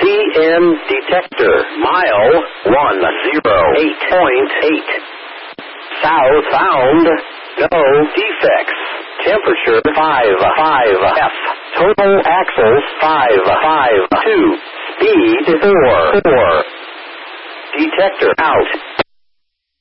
CN detector. Mile 108.8. South found. No defects. Temperature 55 F. Total axles 552. Speed 4. Detector out.